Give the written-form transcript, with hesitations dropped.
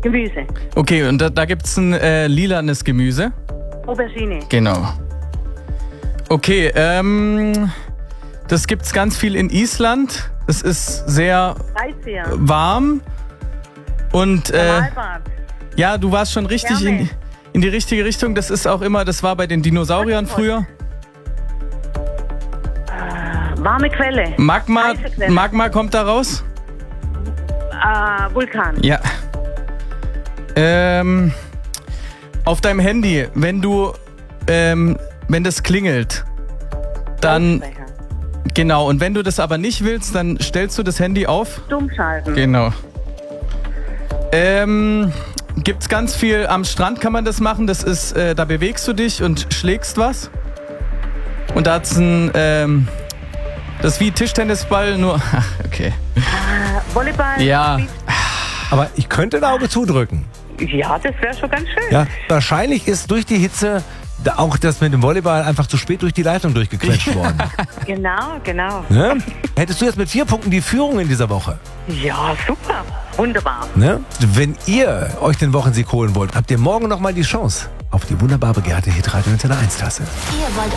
Gemüse. Okay, und da gibt es ein lilanes Gemüse. Aubergine. Genau. Okay, das gibt's ganz viel in Island. Das ist sehr Weißbier. warm. Und Thermalbad. ja, du warst schon richtig Therme. in die richtige Richtung. Das ist auch immer, das war bei den Dinosauriern früher. Warme Quelle. Magma, Heiße Quelle. Magma kommt da raus? Vulkan. Ja. Auf deinem Handy, wenn das klingelt, dann Lautsprecher. genau. Und wenn du das aber nicht willst, dann stellst du das Handy auf. Stummschalten. Genau. Gibt's ganz viel am Strand, kann man das machen. Das ist, da bewegst du dich und schlägst was. Und da hat's ein, das ist wie Tischtennisball, nur, ach, okay. Volleyball. Ja. Aber ich könnte ein Auge zudrücken. Ja, das wäre schon ganz schön. Ja, wahrscheinlich ist durch die Hitze auch das mit dem Volleyball einfach zu spät durch die Leitung durchgequetscht worden. Genau. Ne? Hättest du jetzt mit 4 Punkten die Führung in dieser Woche? Ja, super. Wunderbar. Ne? Wenn ihr euch den Wochensieg holen wollt, habt ihr morgen nochmal die Chance auf die wunderbar begehrte Hitradio Antenne 1 Tasse. Ihr wollt